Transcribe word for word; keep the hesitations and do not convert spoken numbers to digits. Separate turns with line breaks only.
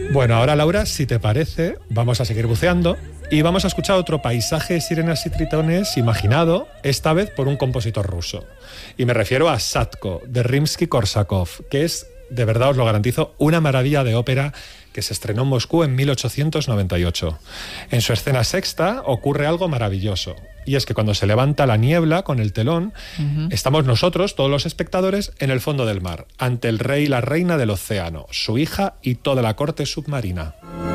Bueno, ahora Laura, si te parece, vamos a seguir buceando y vamos a escuchar otro paisaje de sirenas y tritones imaginado, esta vez por un compositor ruso. Y me refiero a Sadko, de Rimsky-Korsakov, que es, de verdad os lo garantizo, una maravilla de ópera que se estrenó en Moscú en mil ochocientos noventa y ocho. En su escena sexta ocurre algo maravilloso, y es que cuando se levanta la niebla con el telón, uh-huh. estamos nosotros, todos los espectadores, en el fondo del mar, ante el rey y la reina del océano, su hija y toda la corte submarina.